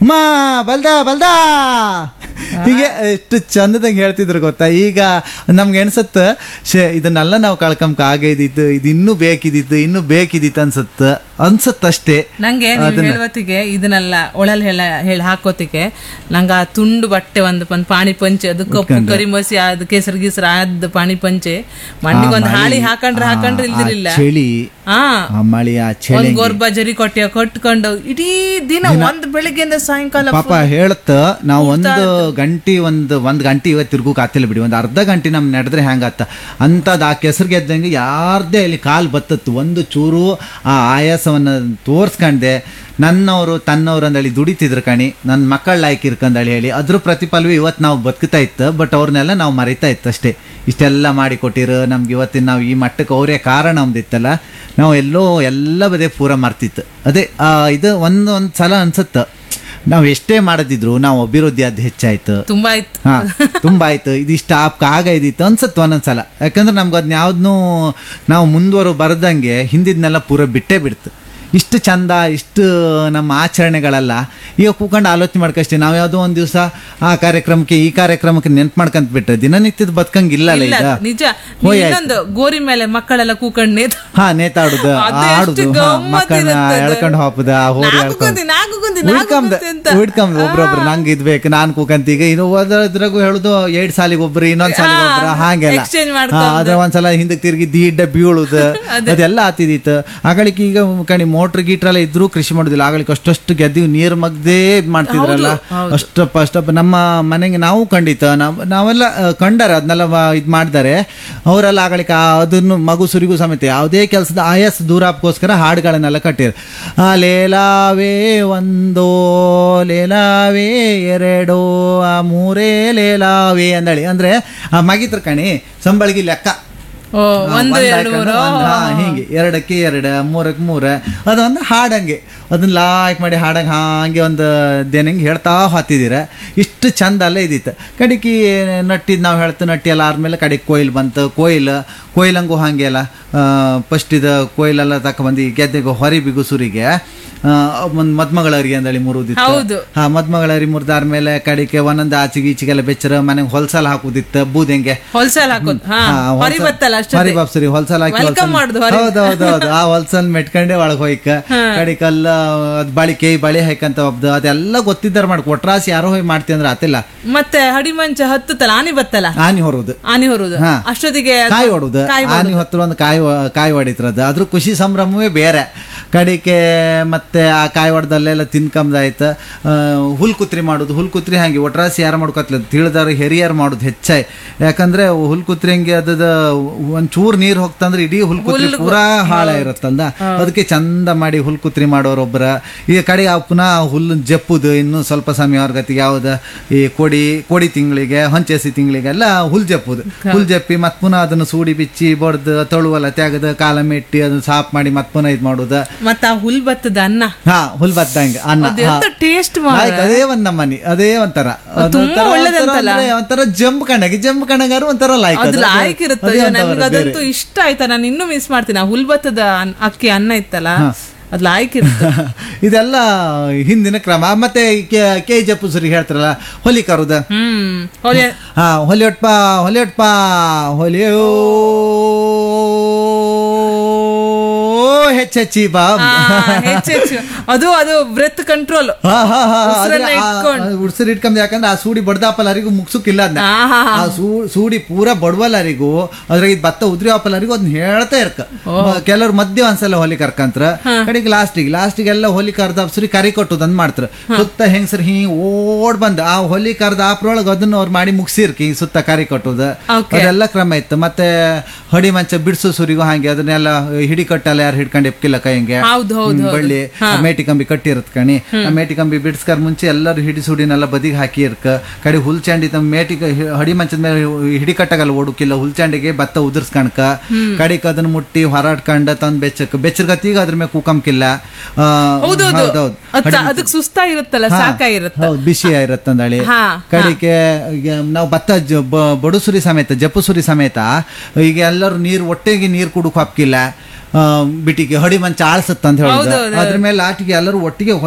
ಮಾ ಬಲ್ದ ಹೀಗೆ ಎಷ್ಟು ಚಂದದಂಗೆ ಹೇಳ್ತಿದ್ರು ಗೊತ್ತಾ. ಈಗ ನಮ್ಗೆ ಅನ್ಸತ್ತೆ ಇದನ್ನೆಲ್ಲ ನಾವು ಕಳ್ಕೊಂಬ ಆಗೈದಿತ್ತು, ಇದು ಇನ್ನೂ ಬೇಕಿದಿತ್ತು ಅನ್ಸತ್ತಷ್ಟೇ. ನಂಗೆ ಹೇಳುವತ್ತಿಗೆ ಇದನ್ನೆಲ್ಲ ಒಳಲ್ ಹೇಳಿ ಹಾಕೋತಿಗೆ ನಂಗೆ ಆ ತುಂಡು ಬಟ್ಟೆ ಒಂದು ಪಾಣಿ ಪಂಚೆ, ಅದು ಕಪ್ಪು ಕರಿಮಸಿ, ಅದು ಕೇಸರಿ ಗೀಸರ ಆದ ಪಾಣಿ ಪಂಚೆ ಮಂಡಿಗೆ ಒಂದು ಹಾಳಿ ಹಾಕೊಂಡ್ರೆ ಇಲ್ದಿರಿಲ್ಲ. ಚಳಿ ಮಳಿ, ಆ ಚಳಿ, ಒಂದ್ ಗೊರ್ಬ ಜರಿ ಕೊಟ್ಟೆ ಕಟ್ಕೊಂಡು ಇಡೀ ದಿನ ಒಂದ್ ಬೆಳಿಗ್ಗೆಯಿಂದ ಸಾಯಂಕಾಲ ಪಾಪ ಹೇಳತ್ತ. ನಾವು ಒಂದ್ ಗಂಟೆ ಇವತ್ತು ತಿರ್ಗೋಕ್ ಆತಿಲ್ಲ ಬಿಡಿ, ಒಂದ್ ಅರ್ಧ ಗಂಟೆ ನಮ್ ನಡೆದ್ರೆ ಹೆಂಗತ್ತ ಅಂತದ್. ಆ ಕೆಸರಿಗೆ ಎದ್ದಂಗೆ ಯಾರ್ದೇ ಅಲ್ಲಿ ಕಾಲ್ ಬತ್ತತ್ತು, ಒಂದು ಚೂರು ಆ ಆಯಾಸವನ್ನ ತೋರ್ಸ್ಕಂಡೆ. ನನ್ನವರು ತನ್ನವ್ರು ಅಂದಳಿ ದುಡಿತಿದ್ರು ಕಣಿ, ನನ್ನ ಮಕ್ಕಳ ಲಾಯ್ಕ್ ಇರ್ಕಂದಳಿ ಹೇಳಿ ಅದ್ರ ಪ್ರತಿಫಲವೇ ಇವತ್ತು ನಾವು ಬದುಕ್ತಾ ಇತ್ತು. ಬಟ್ ಅವ್ರನ್ನೆಲ್ಲ ನಾವು ಮರಿತಾ ಇತ್ತು ಅಷ್ಟೇ. ಇಷ್ಟೆಲ್ಲ ಮಾಡಿ ಕೊಟ್ಟಿರು ನಮ್ಗೆ ಇವತ್ತಿನ ನಾವು ಈ ಮಟ್ಟಕ್ಕೆ ಅವರೇ ಕಾರಣ ನಮ್ದಿತ್ತಲ್ಲ. ನಾವು ಎಲ್ಲ ಬದೇ ಪೂರ ಮರ್ತಿತ್ತು. ಅದೇ ಇದು ಒಂದ್ ಸಲ ಅನ್ಸುತ್ತೆ, ನಾವು ಎಷ್ಟೇ ಮಾಡದಿದ್ರು ನಾವು ಅಭಿವೃದ್ಧಿ ಅದು ಹೆಚ್ಚಾಯ್ತು, ತುಂಬಾ ಆಯ್ತು, ಇದಿಷ್ಟ ಆಗೈದಿತ್ತು ಅನ್ಸತ್ತು ಒಂದೊಂದ್ಸಲ. ಯಾಕಂದ್ರೆ ನಮ್ಗೆ ಅದನ್ನ ಯಾವ್ದನ್ನೂ ನಾವು ಮುಂದುವರು ಬರದಂಗೆ ಹಿಂದಿದ್ನೆಲ್ಲ ಪೂರ ಬಿಡ್ತು. ಇಷ್ಟು ಚಂದ, ಇಷ್ಟು ನಮ್ಮ ಆಚರಣೆಗಳೆಲ್ಲ ಈಗ ಕೂಕೊಂಡು ಆಲೋಚನೆ ಮಾಡ್ಕಷ್ಟೇ. ನಾವು ಯಾವುದೋ ಒಂದು ದಿವಸ ಆ ಕಾರ್ಯಕ್ರಮಕ್ಕೆ ಈ ಕಾರ್ಯಕ್ರಮಕ್ಕೆ ನೆನ್ಪು ಮಾಡ್ಕೊಂತ ಬಿಟ್ರೆ ದಿನನಿತ್ಯದ ಬದುಕಂಗಿಲ್ಲ ಈಗ. ನಿಜ. ಗೋರಿ ಮೇಲೆ ಮಕ್ಕಳೆಲ್ಲ ಕೂಕೊಂಡು ನೇತಾಡುದು, ಆಡುದು, ಮಕ್ಕಳನ್ನ ಎಳ್ಕೊಂಡು ಹಾಪುದ, ಹಿಡ್ಕೊಂಬ ಒಬ್ರೊಬ್ರು ನಂಗೆ ಇದ್ಬೇಕು ನಾನು ಕೂಕಂತ. ಈಗ ಇನ್ನು ಓದ್ರಾಗೂ ಹೇಳುದು 2 ಸಾಲಿಗೆ ಒಬ್ರು, ಇನ್ನೊಂದ್ ಸಾಲಿಗೆ ಒಬ್ರು, ಹಾಗೆಲ್ಲ. ಅದ್ರ ಒಂದ್ಸಲ ಹಿಂದಕ್ಕೆ ತಿರುಗಿ ದೀಡ್ಡ ಬೀಳುದು ಅದೆಲ್ಲ ಆತಿದಿತ್ತು. ಆಗಳಿಕೆ ಈಗ ಕಣಿ ಮೋಟ್ರ್ ಗೀಟ್ರೆಲ್ಲ ಇದ್ರು ಕೃಷಿ ಮಾಡುದಿಲ್ಲ. ಆಗಳಿಗೆ ಅಷ್ಟು ಗೆದ್ದಿವಿ, ನೀರು ಮಗ್ದೇ ಮಾಡ್ತಿದ್ರಲ್ಲ ಅಷ್ಟಪ್ಪ. ನಮ್ಮ ಮನೆಗೆ ನಾವು ಖಂಡಿತ ನಾವೆಲ್ಲ ಕಂಡಾರ ಅದನ್ನೆಲ್ಲ ಇದು ಮಾಡಿದ್ದಾರೆ ಅವರೆಲ್ಲ. ಆಗಳಿಕೆ ಅದನ್ನು ಮಗು ಸುರಿಗೂ ಸಮೇತ ಯಾವುದೇ ಕೆಲಸದ ಆಯಾಸ ದೂರಕ್ಕೋಸ್ಕರ ಹಾಡುಗಳನ್ನೆಲ್ಲ ಕಟ್ಟಿರು. ಲೇಲಾವೇ ಒಂದೋ, ಲೇಲಾವೇ ಎರಡೋ, ಆ ಮೂರೇ ಲೇಲಾವೇ ಅಂದಳಿ. ಅಂದ್ರೆ ಆ ಮಗಿತ್ರ ಕಣಿ ಸಂಬಳಿಗೆ ಲೆಕ್ಕ ಹಿಂಗೆ 2ಕ್ಕೆ 2, 3ಕ್ಕೆ 3 ಅದೊಂದು ಹಾಡಂಗೆ ಅದನ್ನ ಲಾಯ್ಕ್ ಮಾಡಿ ಹಾಡಂಗೆ ಹಾಗೆ ಒಂದು ದೇನಂಗೆ ಹೇಳ್ತಾ ಹತ್ತಿದ್ದೀರ. ಇಷ್ಟು ಚಂದ ಅಲ್ಲೇ ಇದ್ದಿತ್ತು. ಕಡಿಕೆ ನಟ್ಟಿದ್ದು ನಾವು ಹೇಳ್ತು, ನಟ್ಟಿ ಎಲ್ಲ ಆದ್ಮೇಲೆ ಕಡೆಗೆ ಕೊಯ್ಲು ಬಂತು. ಕೊಯ್ಲಂಗೂ ಹಾಗೆ ಅಲ್ಲ, ಫಸ್ಟ್ ಇದು ಕೊಯ್ಲೆಲ್ಲ ತಕೊಂಡ್ಬಂದು ಗೆದ್ದೆಗೆ ಹೊರಿ ಬಿಗುಸುರಿಗೆ ಒಂದು ಮದ್ಮಗಳರಿಗೆ ಅಂದಳಿ ಮುರುದಿತ್ತು. ಮದ್ಮಗಳರಿ ಮುರಿದಾದ್ಮೇಲೆ ಕಡಿಕೆ ಒಂದೊಂದು ಆಚೆಗೆ ಈಚೆಗೆಲ್ಲ ಬೆಚ್ಚರ ಮನೆಗೆ ಹೊಲ್ಸಲ್ ಹಾಕುದಿತ್ತು. ಬೂದೆಂಗೆ ಹೊರಿ ಬಾಪ್ಸರಿ ಹೊಲ್ಸಲ್ ಹಾಕಿ ಹೌದೌದು ಆ ಹೊಲ್ಸಲ್ ಮೆಟ್ಕೊಂಡೆ ಒಳಗೆ ಹೋಯ್ಕ ಕಡಿಕಲ್ಲ ಬಳಿ ಹಾಕಂತ ಒಬ್ದು ಅದೆಲ್ಲ ಗೊತ್ತಿದ್ದಾರ ಮಾಡಿ ಕೊಟ್ರಾಸಿ ಯಾರೋ ಹೋಗಿ ಮಾಡ್ತಿ ಅಂದ್ರೆ ಆತಿಲ್ಲ. ಮತ್ತೆ ಹಡಿಮಂಚ ಹತ್ತಲ್ಲ, ಆನಿ ಹೊರುದು ಅಷ್ಟೊತ್ತಿಗೆ ಕಾಯಿ ಹೊಡುದು. ಆನಿ ಹೊತ್ತು ಒಂದು ಕಾಯಿ ಹೊಡಿತ್ರದು, ಅದ್ರ ಖುಷಿ ಸಂಭ್ರಮವೇ ಬೇರೆ. ಕಡಿಕೆ ಮತ್ತೆ ಆ ಕಾಯಿ ಹೊಡೆದಲ್ಲೆಲ್ಲ ತಿನ್ಕಂದಾಯ್ತು. ಹುಲ್ಕುತ್ರಿ ಮಾಡೋದು, ಹುಲ್ಕುತ್ರಿ ಹಂಗೆ ಒಟ್ರಾಸಿ ಯಾರು ಮಾಡ್ಕೊತ್ಲ ತಿಳಿದಾರ ಹಿರಿಯರು ಮಾಡೋದು ಹೆಚ್ಚಾಗಿ. ಯಾಕಂದ್ರೆ ಹುಲ್ಕುತ್ರಿ ಹಂಗೆ ಅದ ಒಂಚೂರು ನೀರು ಹೋಗ್ತಂದ್ರೆ ಇಡೀ ಹುಲ್ಕುತ್ರಿ ಪೂರಾ ಹಾಳ ಇರುತ್ತಂದ. ಅದಕ್ಕೆ ಚಂದ ಮಾಡಿ ಹುಲ್ಕುತ್ರಿ ಮಾಡೋರೊಬ್ಬರ. ಈಗ ಕಡೆ ಪುನಃ ಹುಲ್ಲು ಜಪ್ಪುದು ಇನ್ನು ಸ್ವಲ್ಪ ಸಮಯ ಹೊರಗತಿಗೆ ಯಾವ್ದು ಈ ಕೋಡಿ ತಿಂಗಳಿಗೆ ಹೊಂಚೆಸಿ ತಿಂಗಳಿಗೆಲ್ಲ ಹುಲ್ ಜಪ್ಪಿ ಮತ್ ಪುನಃ ಅದನ್ನು ಸೂಡಿ ಬಿಚ್ಚಿ ಬಡ್ದು ತೊಳುವಲ್ಲ ತೆಗೆದು ಕಾಲ ಮೆಟ್ಟಿ ಅದನ್ನ ಸಾಫ್ ಮಾಡಿ ಮತ್ ಪುನಃ ಇದು ಮಾಡೋದು. ಮತ್ತ ಹುಲ್ ಬತ್ತದ ಅನ್ನ, ಹುಲ್ ಬತ್ತಂಗೆ ಅನ್ನ ಟೇಸ್ಟ್ ಅದೇ ಒಂದ್ ನಮ್ಮನಿ, ಅದೇ ಒಂಥರ ಜಂಬ್ ಕಣಗಾರು ಒಂಥರ ಲಾಯ್ಕ್ ಇರುತ್ತೆ. ಅದಂತೂ ಇಷ್ಟ ಆಯ್ತಾ, ನಾನು ಇನ್ನೂ ಮಿಸ್ ಮಾಡ್ತೀನಿ. ಆ ಹುಲ್ ಬತ್ತದ ಅಕ್ಕಿ ಅನ್ನ ಇತ್ತಲ್ಲ ಅದ್ ಲಾಯ್ಕ್ ಇರುತ್ತೆ. ಇದೆಲ್ಲ ಹಿಂದಿನ ಕ್ರಮ. ಮತ್ತೆ ಕೆ ಜಪ್ಪುಸರಿ ಹೇಳ್ತಾರಲ್ಲ ಹೊಲಿ ಕರುದ, ಹೊಲಿಯೊಟ್ಪ ಹೊಲಿಯೋ ಹೆಚ್ಚಿ ಬಾ ಅದು ಬ್ರೆತ್ ಕಂಟ್ರೋಲ್ ಉಡ್ಸರ್ ಇಟ್ಕೊಂಡ್. ಯಾಕಂದ್ರೆ ಆ ಸೂಡಿ ಬಡ್ದಾಪಲ್ಲರಿಗೂ ಮುಗ್ಸುಕ್ಕಿಲ್ಲ ಅದನ್ನ. ಆ ಸೂಡಿ ಪೂರಾ ಬಡವಲ್ಲರಿಗೂ ಅದ್ರಾಗ ಭತ್ತ ಉದ್ರಿ ಆಪಲ್ಲರಿಗೂ ಅದನ್ನ ಹೇಳ್ತಾ ಇರ್ಕ. ಕೆಲವ್ರು ಮಧ್ಯ ಒಂದ್ಸಲ ಹೊಲಿ ಕರ್ಕಂತ್ರ ಕಡೆಗೆ ಲಾಸ್ಟಿಗೆ ಎಲ್ಲ ಹೊಲಿ ಕರ್ದ ಸುರಿ ಕರಿ ಕೊಟ್ಟುದಂದ್ ಮಾಡ್ತಾರ. ಸುತ್ತ ಹೆಂಗಸರ್ ಓಡ್ ಬಂದ ಆ ಹೊಲಿ ಕರ್ದ ಆಪ್ರೊಳಗೆ ಅದನ್ನ ಅವ್ರು ಮಾಡಿ ಮುಗಿಸಿರ್ಕಿ ಸುತ್ತ ಕರಿ ಕೊಟ್ಟುದು ಅದೆಲ್ಲ ಕ್ರಮ ಇತ್ತು. ಮತ್ತೆ ಹೊಡಿ ಮಂಚ ಬಿಡ್ಸು ಸುರಿಗೂ ಹಾಗೆ ಅದನ್ನೆಲ್ಲ ಹಿಡಿ ಕಟ್ಟಲ್ಲ ಯಾರು ಹಿಡ್ಕೊಂಡು ಎಪ್ಕಿಲ್ಲ ಕೈಂಗೆ ಬಳ್ಳಿ ಮೇಟಿ ಕಂಬಿ ಕಟ್ಟಿರತ್ ಕಣಿ. ಮೇಟಿ ಕಂಬಿ ಬಿಡ್ಸ್ಕರ್ ಮುಂಚೆ ಎಲ್ಲರೂ ಹಿಡಿ ಸುಡಿನೆಲ್ಲ ಬದಿಗೆ ಹಾಕಿ ಇರ್ಕ. ಕಡೆ ಹುಲ್ ಚಾಂಡಿ ತಮ್ಮ ಮೇಟಿ ಹಡಿ ಮಂಚದ ಮೇಲೆ ಹಿಡಿ ಕಟ್ಟಾಗಲ್ಲ ಓಡುಕಿಲ್ಲ. ಹುಲ್ ಚಾಂಡಿಗೆ ಭತ್ತ ಉದುರ್ಸ್ಕಣಕ ಕಡಿಕ್ ಅದನ್ನ ಮುಟ್ಟಿ ಹೊರಾಡ್ಕೊಂಡ ತಂದ್ ಬೆಚ್ಚರ್ಗತ್ತೀಗ ಅದ್ರ ಮೇಲೆ ಕೂಕಂಕಿಲ್ಲ. ಅದಕ್ಕೆ ಸುಸ್ತಾಗಿರುತ್ತಲ್ಲ, ಸಾಕಾಗಿರುತ್ತೆ, ಬಿಸಿ ಆಗಿರತ್ತಂದಳಿ. ಕಡಿಕೆ ನಾವು ಭತ್ತ ಬಡುಸುರಿ ಸಮೇತ ಜಪ್ಪುಸುರಿ ಸಮೇತ ಈಗ ಎಲ್ಲರೂ ಒಟ್ಟೆಗೆ ನೀರು ಕುಡುಕ್ ಹಾಕಿಲ್ಲ. ಬಿಟ್ಟಿಗೆ ಹಡಿ ಮಂಚ ಆಳ್ಸತ್ತ ಅಂತ ಹೇಳಿದ್ರು. ಅದ್ರ ಮೇಲೆ ಆಟಿಗೆ ಎಲ್ಲರೂ ಒಟ್ಟಿಗೆ